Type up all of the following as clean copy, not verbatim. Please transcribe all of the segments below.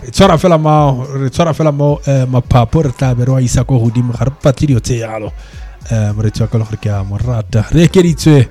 tsara fela mo mapapo re tla be re wa isa go godimo ga re patle dio tse yalo moretsi wa ka le gore ke a morata re ekeditswe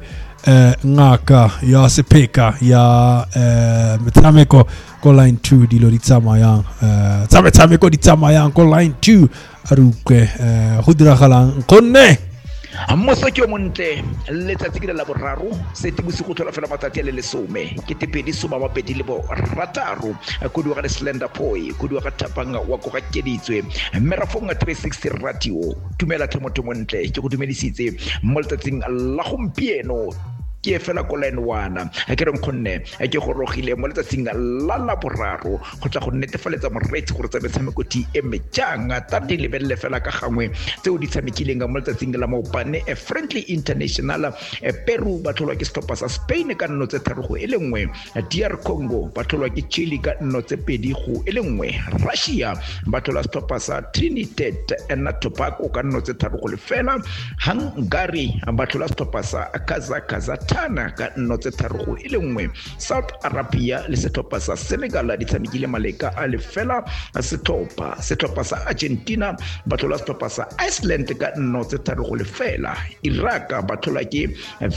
ngaka ya sepeka ya metshameko ko line 2 dilo di tsamayang tsa metshameko di tsamayang ko line 2 a re utlwe go diragalang gonne Moso ke montle letsatsi ke la boraro se tibusi go thola fela matsatsi a le lesome ke tepedi soma mabedi le bo rataro go diwa ga slender poi go diwa ga thapanga wa go ga keditswe merafonga 360 radio tumela themotho montle ke go dumedisitse mo letsatsing la gompieno ke fela ko line 1 ke re nkhonne ke go rogile mo letsatsing la boraro go tla go netefaletsa moretsi gore tsa metshameko ti emejanga ta di lebelle fela ka gangwe tseo di tshamekileng mo letsatsing la maopane friendly international Peru batholwa ke stoppa sa Spain ka nno tse tharo go e lengwe DR Congo batholwa ke Chile ka nno tse pedi go e lengwe Russia batholwa stoppa sa Trinidad and Tobago ka nno tse tharo go le fela Hungary batholwa stoppa sa Kazakhstan ka nno tse tharo go e lengwe South Arabia le setoppa sa Senegal di tshamekile maleka a le fela setoppa sa Argentina batlola setoppa sa Iceland ka nno tse tharo go le fela Iraq batlola ke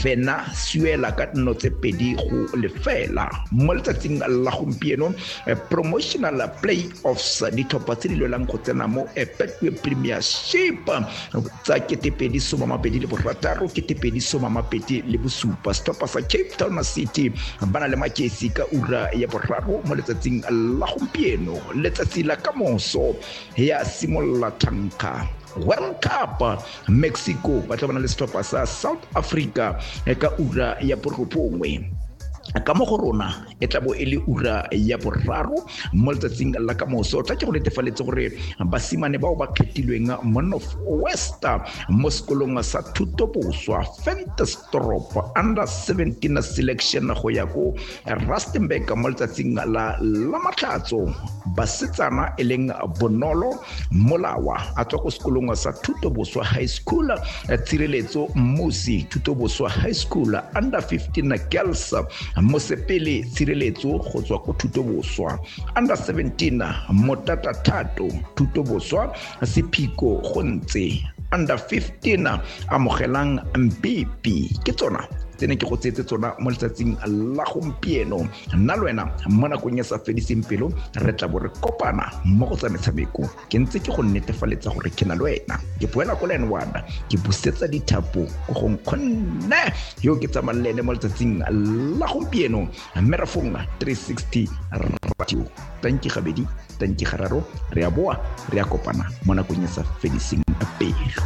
Venezuela ka nno tse pedi go le fela mo letsatsing la gompieno promotional playoffs di toppa tse di lwelang go tsena mo Betway Premiership tsa ketepedi soma mabedi le borataro ketepedi soma mabedi le bosupa stoppa sa Cape Town City bana le makesi ka ura ya boraro mo letsatsing la gompieno letsatsi la kamoso ya simolla tanka World Cup Mexico ba tla bana le stoppa sa South Africa ka ura ya borobongwe ka mo go rona e tla bo e le ura ya boraro mo letsatsing la kamoso tla ke go netefaletse gore basimane bao ba kgethilweng mo North West mo sekolong sa thuto boswa Ventersdorp under 17 selection go ya go Rustenburg mo letsatsing la matlhatso basetsana e leng Bonolo Molawa a tswa go sekolong sa thuto boswa high school Tshireletso Musi thuto boswa high school under 15 girls Mosepele Tshireletso go tswa go thuto boswa under 17 Motata Thato thuto boswa Sephiko go ntse under 15 amogelang Mpipi ke tsona tsene ke go tsetse tsona mo letsatsing la gompieno nna le wena mo nakong ya sa fediseng pelo re tla bo re kopana mo go tsa metshameko ke ntse ke go netefaletsa gore ke na le wena ke boela ko line 1 ke busetsa dithapo go go nkgonne yo ke tsamalele mo letsatsing la gompieno merafonga 360 radio tanki gabedi tanki gararo re a boa re a kopana mo nakong ya sa fediseng pelo